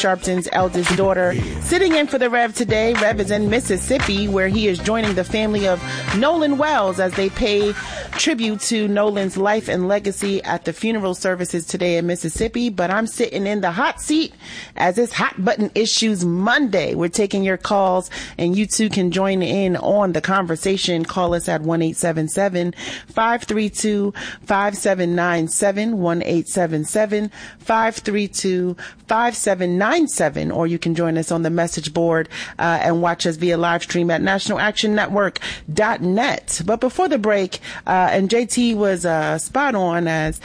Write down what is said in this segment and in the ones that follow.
Sharpton's eldest daughter. Sitting in for the Rev today, Rev is in Mississippi, where he is joining the family of Nolan Wells as they pay tribute to Nolan's life and legacy at the funeral services today in Mississippi. But I'm sitting in the hot seat as it's Hot Button Issues Monday. We're taking your calls, and you too can join in on the conversation. Call us at 1-877-532-5797, 1-877-532-5797, or you can join us on the message board and watch us via live stream at nationalactionnetwork.net. But before the break, and JT was spot on as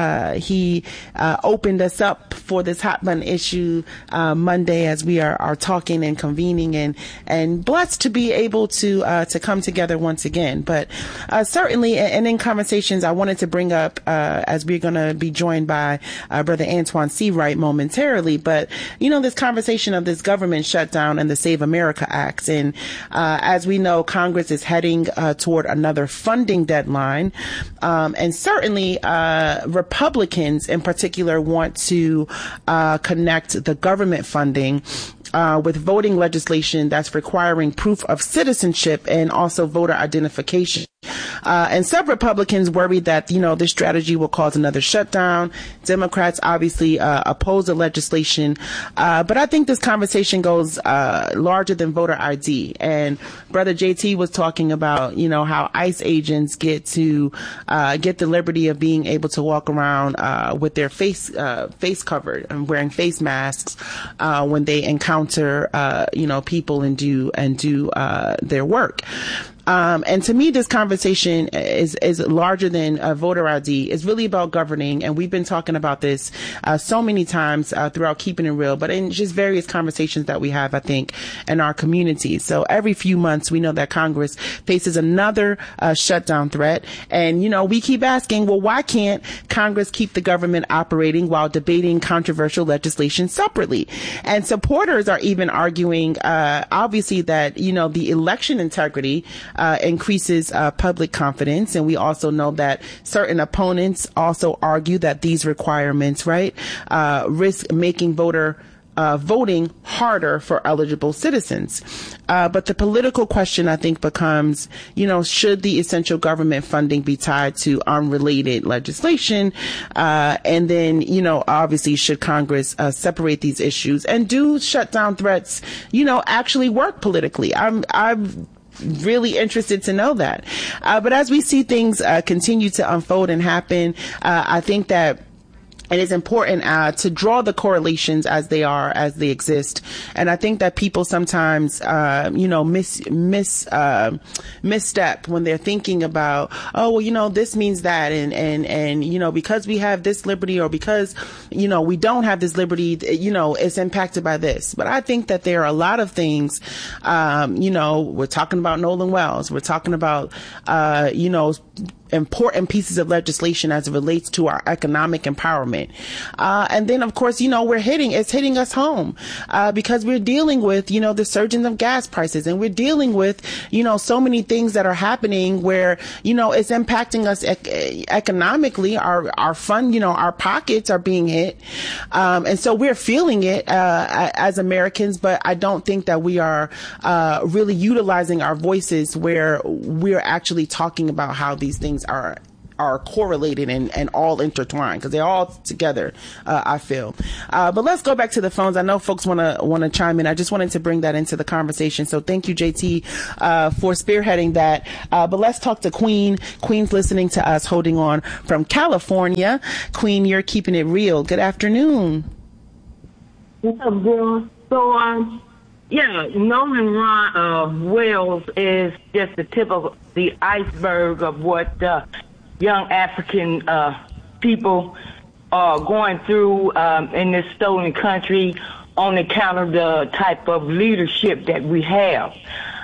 he opened us up for this Hot Button Issue Monday, as we are talking and convening and blessed to be able to come together once again. But certainly, and in conversations, I wanted to bring up as we're going to be joined by Brother Antoine Seawright momentarily, but this conversation of this government shutdown and the Save America Acts, and as we know, Congress is heading toward another funding deadline, and certainly Republicans in particular want to connect the government funding with voting legislation that's requiring proof of citizenship and also voter identification. And some Republicans worry that, this strategy will cause another shutdown. Democrats obviously oppose the legislation. But I think this conversation goes larger than voter ID. And Brother JT was talking about, how ICE agents get the liberty of being able to walk around with their face covered and wearing face masks when they encounter people and do their work. And to me, this conversation is larger than voter ID. It's really about governing. And we've been talking about this so many times throughout Keeping It Real, but in just various conversations that we have, I think, in our community. So every few months, we know that Congress faces another shutdown threat. And, we keep asking, well, why can't Congress keep the government operating while debating controversial legislation separately? And supporters are even arguing, obviously, that, the election integrity increases public confidence. And we also know that certain opponents also argue that these requirements, risk making voting harder for eligible citizens. But the political question, I think, becomes, should the essential government funding be tied to unrelated legislation? And then, obviously, should Congress separate these issues? And do shutdown threats, actually work politically? I'm really interested to know that. But as we see things continue to unfold and happen, I think that it is important to draw the correlations as they exist. And I think that people sometimes, misstep when they're thinking about, this means that. And, because we have this liberty or because, we don't have this liberty, it's impacted by this. But I think that there are a lot of things, we're talking about Nolan Wells. We're talking about, important pieces of legislation as it relates to our economic empowerment. And then, of course, it's hitting us home, because we're dealing with, the surging of gas prices, and we're dealing with, so many things that are happening where, it's impacting us economically. Our fund, our pockets are being hit. And so we're feeling it, as Americans, but I don't think that we are, really utilizing our voices where we're actually talking about how these things are correlated and all intertwined, because they're all together, I feel. But let's go back to the phones. I know folks want to chime in. I just wanted to bring that into the conversation. So thank you, JT, for spearheading that. But let's talk to Queen. Queen's listening to us, holding on from California. Queen, you're keeping it real. Good afternoon. What's up, girl? So, Nolan Wells is just the tip of the iceberg of what young African people are going through in this stolen country on account of the type of leadership that we have.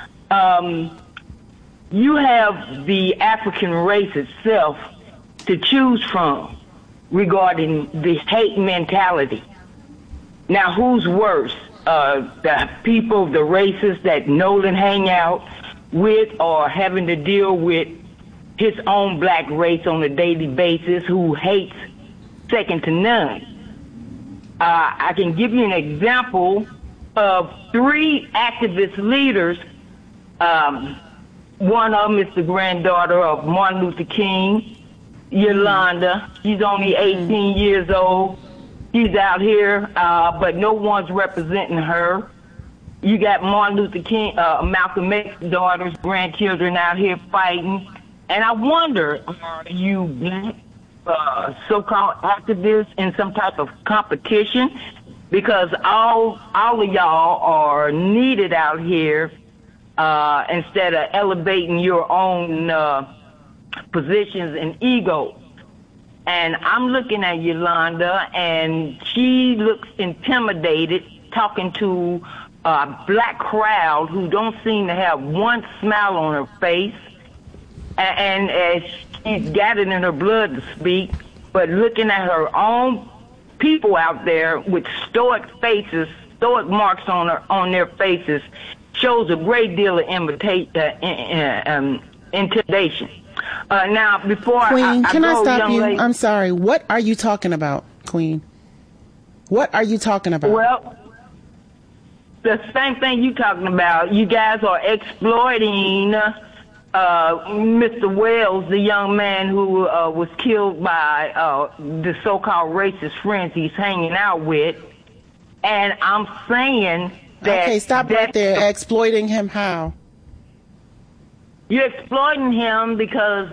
You have the African race itself to choose from regarding this hate mentality. Now, who's worse? The people, the races that Nolan hang out with, or having to deal with his own black race on a daily basis who hates second to none? I can give you an example of 3 activist leaders. One of them is the granddaughter of Martin Luther King, Yolanda. She's only 18 years old. She's out here, but no one's representing her. You got Martin Luther King, Malcolm X's daughters, grandchildren out here fighting. And I wonder, are you black so-called activists in some type of competition? Because all of y'all are needed out here instead of elevating your own positions and ego. And I'm looking at Yolanda, and she looks intimidated talking to a black crowd who don't seem to have one smile on her face. And she's got it in her blood to speak, but looking at her own people out there with stoic faces, stoic marks on their faces, shows a great deal of intimidation. Now, before Queen, I can go, I stop you? lady, I'm sorry. What are you talking about, Queen? What are you talking about? Well, the same thing you talking about. You guys are exploiting Mr. Wells, the young man who was killed by the so-called racist friends he's hanging out with. And I'm saying that... Okay, stop right there. Exploiting him how? You're exploiting him because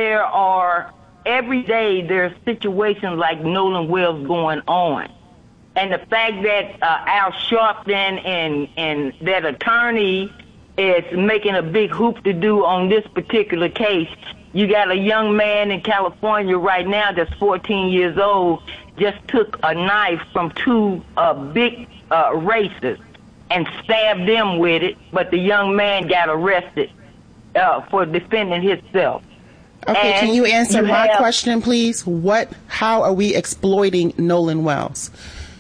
every day there's situations like Nolan Wells going on. And the fact that Al Sharpton and that attorney is making a big hoop to do on this particular case. You got a young man in California right now that's 14 years old, just took a knife from 2 big racists and stabbed them with it, but the young man got arrested for defending himself. Okay, and can you answer my question, please? How are we exploiting Nolan Wells?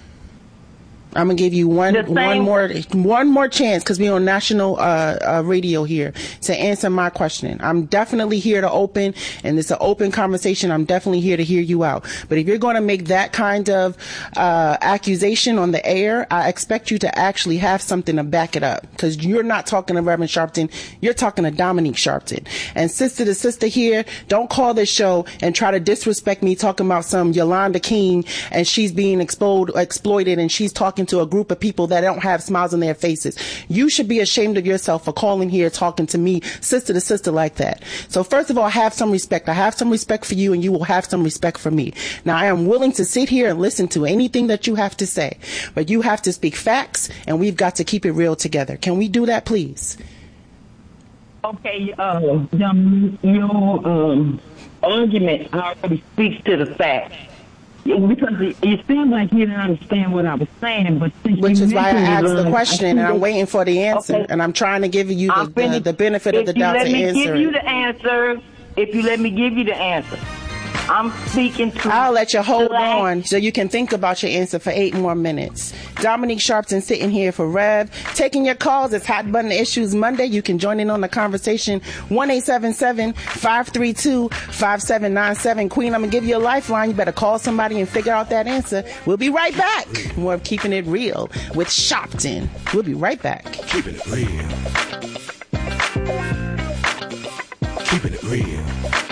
I'm gonna give you one more chance because we're on national radio here to answer my question. I'm definitely here to open, and it's an open conversation. I'm definitely here to hear you out. But if you're going to make that kind of accusation on the air, I expect you to actually have something to back it up, because you're not talking to Reverend Sharpton. You're talking to Dominique Sharpton. And sister to sister here, don't call this show and try to disrespect me talking about some Yolanda King and she's being exploited and she's talking to a group of people that don't have smiles on their faces. You should be ashamed of yourself for calling here talking to me sister to sister like that. So first of all, have some respect. I have some respect for you, and you will have some respect for me. Now, I am willing to sit here and listen to anything that you have to say, but you have to speak facts, and we've got to keep it real together. Can we do that, please? Okay, your argument already speaks to the facts. Because it seems like you didn't understand what I was saying, but which is why I asked the question, and I'm waiting for the answer, okay. And I'm trying to give you the benefit of the doubt to answer. If you let me give you the answer, I'm speaking to... I'll let you hold on so you can think about your answer for 8 more minutes. Dominique Sharpton sitting here for Rev. Taking your calls. It's Hot Button Issues Monday. You can join in on the conversation. 1-877-532-5797. Queen, I'm going to give you a lifeline. You better call somebody and figure out that answer. We'll be right back. More of Keeping It Real with Sharpton. We'll be right back. Keeping it real. Keeping it real.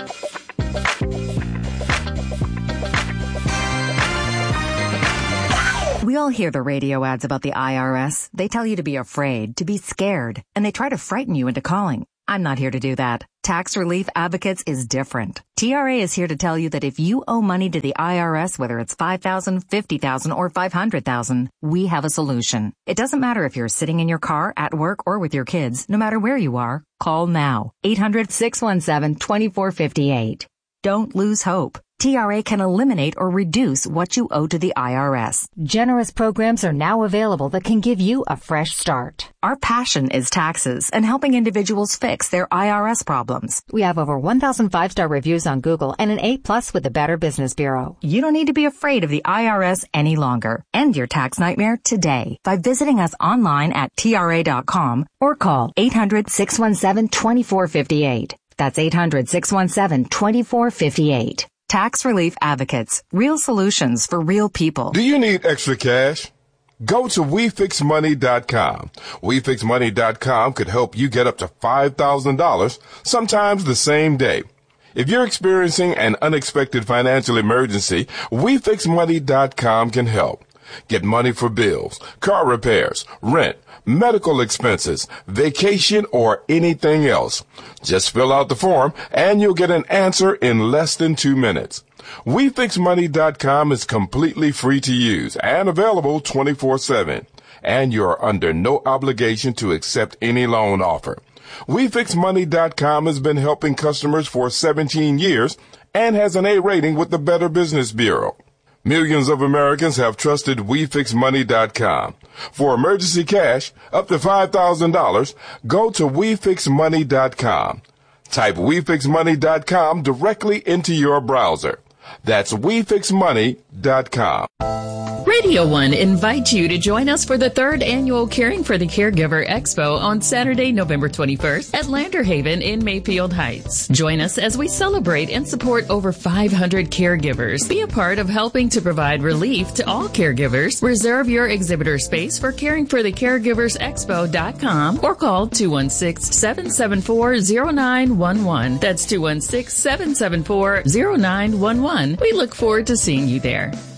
We all hear the radio ads about the IRS. They tell you to be afraid, to be scared, and they try to frighten you into calling. I'm not here to do that. Tax Relief Advocates is different. TRA is here to tell you that if you owe money to the IRS, whether it's $5,000, $50,000, or $500,000, we have a solution. It doesn't matter if you're sitting in your car, at work, or with your kids. No matter where you are, call now. 800-617-2458. Don't lose hope. TRA can eliminate or reduce what you owe to the IRS. Generous programs are now available that can give you a fresh start. Our passion is taxes and helping individuals fix their IRS problems. We have over 1,000 5-star reviews on Google and an A+ with the Better Business Bureau. You don't need to be afraid of the IRS any longer. End your tax nightmare today by visiting us online at TRA.com or call 800-617-2458. That's 800-617-2458. Tax Relief Advocates. Real solutions for real people. Do you need extra cash? Go to WeFixMoney.com. WeFixMoney.com could help you get up to $5,000, sometimes the same day. If you're experiencing an unexpected financial emergency, WeFixMoney.com can help. Get money for bills, car repairs, rent, medical expenses, vacation, or anything else. Just fill out the form and you'll get an answer in less than 2 minutes. WeFixMoney.com is completely free to use and available 24/7. And you're under no obligation to accept any loan offer. WeFixMoney.com has been helping customers for 17 years and has an A rating with the Better Business Bureau. Millions of Americans have trusted WeFixMoney.com. For emergency cash, up to $5,000, go to WeFixMoney.com. Type WeFixMoney.com directly into your browser. That's WeFixMoney.com. Radio One invites you to join us for the 3rd annual Caring for the Caregiver Expo on Saturday, November 21st at Lander Haven in Mayfield Heights. Join us as we celebrate and support over 500 caregivers. Be a part of helping to provide relief to all caregivers. Reserve your exhibitor space for caringforthecaregiversexpo.com or call 216-774-0911. That's 216-774-0911. We look forward to seeing you there.